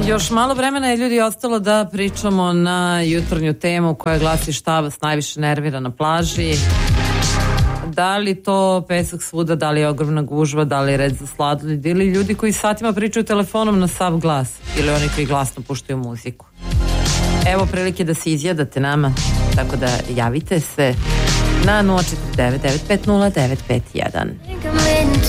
Još malo vremena je ljudi ostalo da pričamo na jutarnju temu koja glasi šta vas najviše nervira na plaži. Da li to pesak svuda, da li je ogromna gužva, da li je red za sladoled ili ljudi koji satima pričaju telefonom na sav glas ili oni koji glasno puštaju muziku. Evo prilike da se izjadate nama, tako da javite se na 049 950 951.